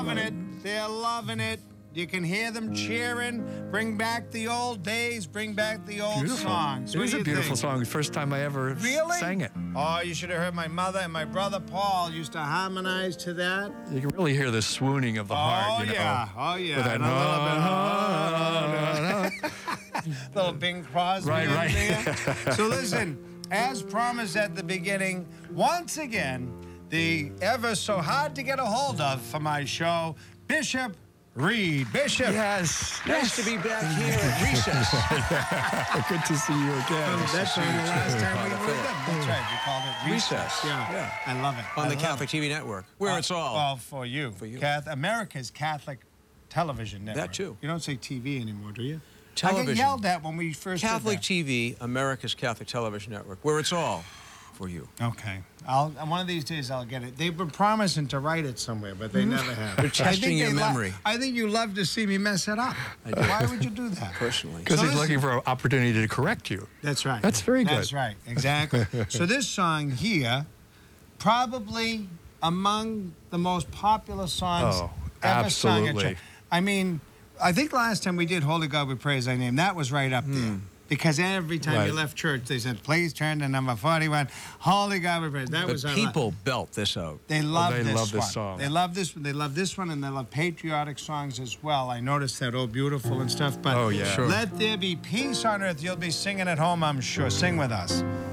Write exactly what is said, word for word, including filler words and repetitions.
Loving it. They're loving it. You can hear them cheering. Bring back the old days. Bring back the old Beautiful. songs. It What is do a you beautiful think? song. First time I ever Really? sang it. Oh, you should have heard my mother and my brother Paul used to harmonize to that. You can really hear the swooning of the Oh, heart. You yeah. know, Oh, yeah. With that, And a little bit of... little Bing Crosby Right, in right. there. So listen, as promised at the beginning, once again, the ever so hard to get a hold of for my show, Bishop Reed. Bishop. Yes. Nice to be back here at Recess. Good to see you again. That's right. The last time we were with them. That's right. We called it Recess. Recess. Yeah. Yeah. I love it. On I the love Catholic it. T V network, where Uh, it's all. Well, for you. For you. Cath- America's Catholic Television Network. That too. You don't say T V anymore, do you? I Television. get yelled at when we first Catholic did T V, America's Catholic Television Network, where it's all for you. that. Okay. I'll, one of these days I'll get it. They've been promising to write it somewhere, but they never have. They're I testing think your they lo- memory. I think you love to see me mess it up. I do. Why would you do that? Personally. Because So he's this- looking for an opportunity to correct you. That's right. That's very good. That's right. Exactly. So this song here, probably among the most popular songs Oh, ever sung at absolutely. church. I mean, I think last time we did Holy God We Praise Thy Name, that was right up there. Because every time you Right. left church, they said, please turn to number forty-one, Holy God We Praise. That was But our people belt this out. They love they this love this one. song. They love this one. They love this one, and they love patriotic songs as well. I noticed that, oh, beautiful and stuff. But Oh, yeah. Sure. let there be peace on earth. You'll be singing at home, I'm sure. Sing with us.